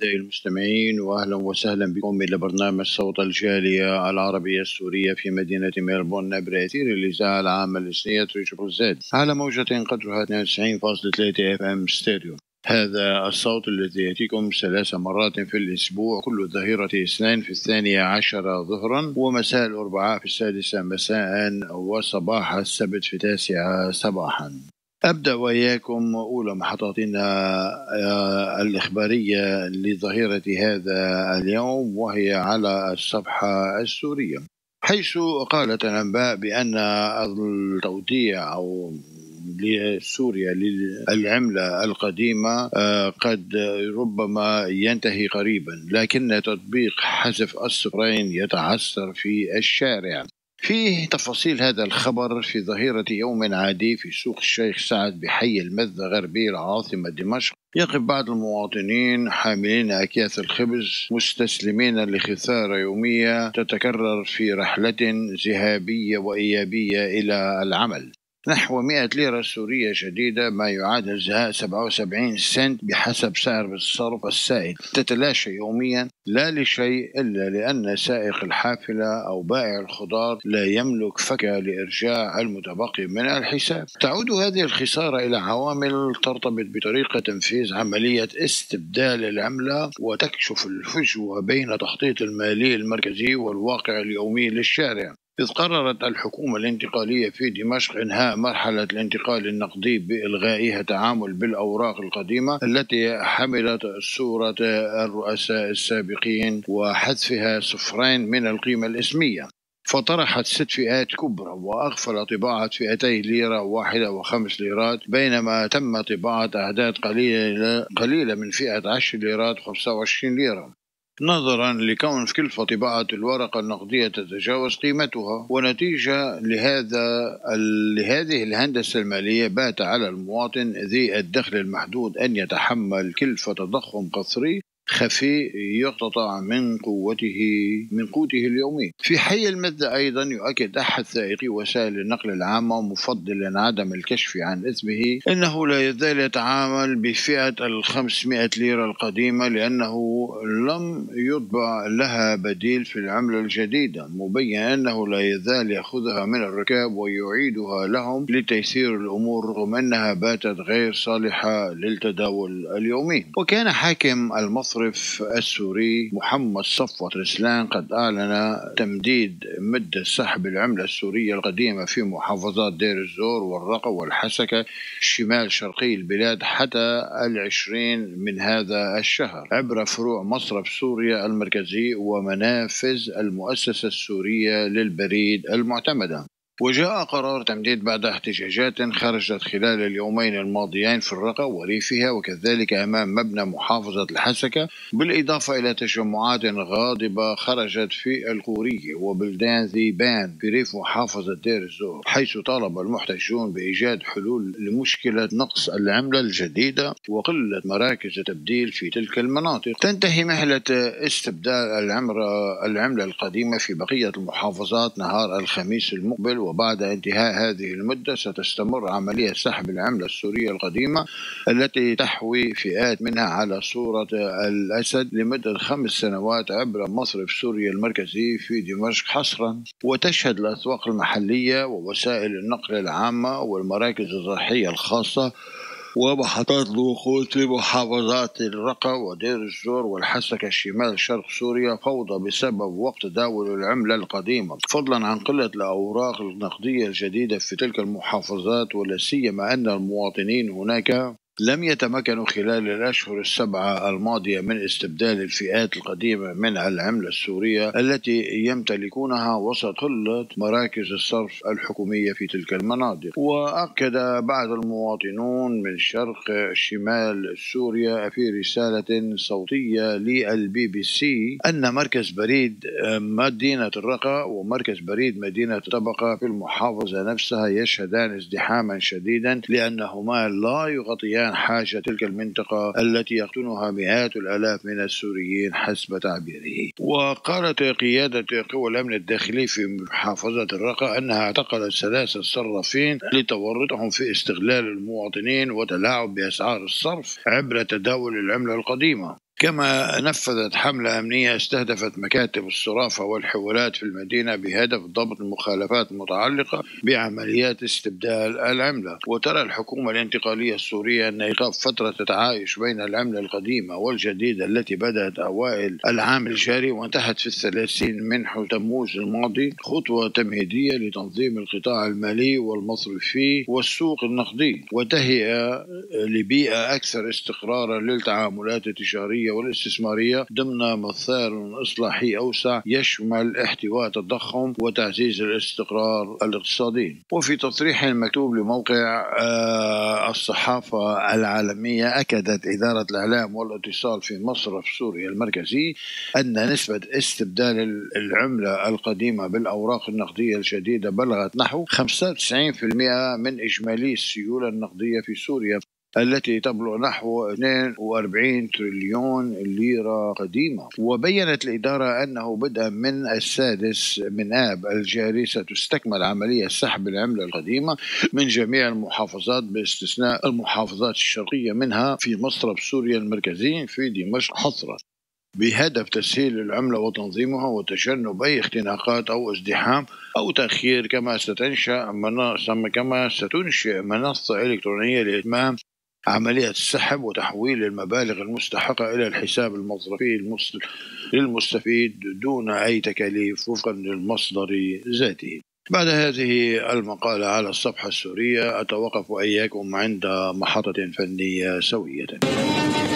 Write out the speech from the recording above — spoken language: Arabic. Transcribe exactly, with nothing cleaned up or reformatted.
أعزائي المستمعين، وأهلا وسهلا بكم إلى برنامج صوت الجالية العربية السورية في مدينة ميلبورن عبر أثير الإذاعة العامة الإسلامية تريبل زد على موجة قدرها اثنين وتسعين فاصلة ثلاثة اف ام ستيريو. هذا الصوت الذي يأتيكم ثلاث مرات في الأسبوع، كل ظهيرة اثنين في الثانية عشر ظهرا، ومساء الأربعاء في السادسة مساء، وصباح السبت في التاسعة صباحا. أبدأ وإياكم أولى محطاتنا الإخبارية لظهيرة هذا اليوم، وهي على الصفحة السورية، حيث قالت الأنباء بأن التوديع أو لسوريا للعملة القديمة قد ربما ينتهي قريبا، لكن تطبيق حذف الصفرين يتعثر في الشارع. في تفاصيل هذا الخبر في ظهيرة يوم عادي في سوق الشيخ سعد بحي المذ غربي العاصمة دمشق، يقف بعض المواطنين حاملين أكياس الخبز مستسلمين لخسارة يومية تتكرر في رحلة ذهابية وإيابية إلى العمل، نحو مئة ليرة سورية جديدة، ما يعادل زهاء سبعة وسبعين سنت بحسب سعر الصرف السائد، تتلاشى يوميا لا لشيء إلا لأن سائق الحافلة أو بائع الخضار لا يملك فكة لإرجاع المتبقي من الحساب. تعود هذه الخسارة إلى عوامل ترتبط بطريقة تنفيذ عملية استبدال العملة، وتكشف الفجوة بين تخطيط المالي المركزي والواقع اليومي للشارع. إذ قررت الحكومة الانتقالية في دمشق إنهاء مرحلة الانتقال النقدي بإلغائها التعامل بالأوراق القديمة التي حملت صورة الرؤساء السابقين وحذفها صفرين من القيمة الاسمية، فطرحت ست فئات كبرى وأغفل طباعة فئتي ليرة واحدة وخمس ليرات، بينما تم طباعة أعداد قليلة, قليلة من فئة عشر ليرات وخمسة وعشرين ليرة، نظرا لكون في كلفة طباعة الورقة النقدية تتجاوز قيمتها. ونتيجة لهذا لهذه الهندسة المالية بات على المواطن ذي الدخل المحدود أن يتحمل كلفة تضخم قصري خفي يقتطع من قوته من قوته اليومي. في حي المذ أيضا يؤكد أحد سائقي وسائل النقل العامة مفضلا عدم الكشف عن اسمه إنه لا يزال يتعامل بفئة الخمسمائة ليرة القديمة لأنه لم يطبع لها بديل في العملة الجديدة، مبينا أنه لا يزال يأخذها من الركاب ويعيدها لهم لتيسير الأمور، رغم أنها باتت غير صالحة للتداول اليومي. وكان حاكم المصرف السوري محمد صفوت رسلان قد أعلن تمديد مدة سحب العملة السورية القديمة في محافظات دير الزور والرقة والحسكة شمال شرقي البلاد حتى العشرين من هذا الشهر عبر فروع مصرف سوريا المركزي ومنافذ المؤسسة السورية للبريد المعتمدة. وجاء قرار تمديد بعد احتجاجات خرجت خلال اليومين الماضيين في الرقة وريفها، وكذلك أمام مبنى محافظة الحسكة، بالإضافة إلى تجمعات غاضبة خرجت في القورية وبلدان ذيبان في ريف محافظة دير الزور، حيث طالب المحتجون بإيجاد حلول لمشكلة نقص العملة الجديدة وقلة مراكز تبديل في تلك المناطق. تنتهي مهلة استبدال العملة العملة القديمة في بقية المحافظات نهار الخميس المقبل، وبعد انتهاء هذه المدة ستستمر عملية سحب العملة السورية القديمة التي تحوي فئات منها على صورة الأسد لمدة خمس سنوات عبر مصرف سوريا المركزي في دمشق حصرا. وتشهد الأسواق المحلية ووسائل النقل العامة والمراكز الصحية الخاصة ومحطات الوقود في محافظات الرقة ودير الزور والحسكة شمال شرق سوريا فوضى بسبب وقت تداول العملة القديمة، فضلا عن قلة الأوراق النقدية الجديدة في تلك المحافظات، ولا سيما أن المواطنين هناك لم يتمكنوا خلال الأشهر السبعة الماضية من استبدال الفئات القديمة من العملة السورية التي يمتلكونها وسط قلة مراكز الصرف الحكومية في تلك المناطق. وأكد بعض المواطنون من شرق شمال سوريا في رسالة صوتية للبي بي سي أن مركز بريد مدينة الرقة ومركز بريد مدينة طبقة في المحافظة نفسها يشهدان ازدحاما شديدا لأنهما لا يغطيان حاجة تلك المنطقة التي يقطنها مئات الآلاف من السوريين حسب تعبيره. وقالت قيادة قوى الأمن الداخلي في محافظة الرقة أنها اعتقلت ثلاثة صرافين لتورطهم في استغلال المواطنين وتلاعب بأسعار الصرف عبر تداول العملة القديمة. كما نفذت حملة أمنية استهدفت مكاتب الصرافة والحوالات في المدينة بهدف ضبط المخالفات المتعلقة بعمليات استبدال العملة. وترى الحكومة الانتقالية السورية أن إيقاف فترة التعايش بين العملة القديمة والجديدة التي بدأت أوائل العام الجاري وانتهت في الثلاثين من تموز الماضي خطوة تمهيدية لتنظيم القطاع المالي والمصرفي والسوق النقدي وتهيئة لبيئة أكثر استقرارا للتعاملات التجارية والاستثمارية ضمن مسار إصلاحي أوسع يشمل احتواء التضخم وتعزيز الاستقرار الاقتصادي. وفي تصريح مكتوب لموقع الصحافة العالمية أكدت إدارة الإعلام والاتصال في مصرف سوريا المركزي أن نسبة استبدال العملة القديمة بالأوراق النقدية الجديدة بلغت نحو خمسة وتسعين بالمئة من إجمالي السيولة النقدية في سوريا التي تبلغ نحو اثنين وأربعين تريليون ليرة قديمة. وبيّنت الإدارة أنه بدءا من السادس من آب الجاري ستستكمل عملية سحب العملة القديمة من جميع المحافظات باستثناء المحافظات الشرقية منها في مصرف سوريا المركزي في دمشق حصرا، بهدف تسهيل العملة وتنظيمها وتجنب أي اختناقات أو ازدحام أو تأخير. كما ستنشأ منصة كما ستنشئ منصة إلكترونية لإتمام عملية السحب وتحويل المبالغ المستحقة إلى الحساب المصرفي للمستفيد دون أي تكاليف وفقا للمصدر ذاته. بعد هذه المقالة على الصفحة السورية أتوقف وإياكم عند محطة فنية سوية.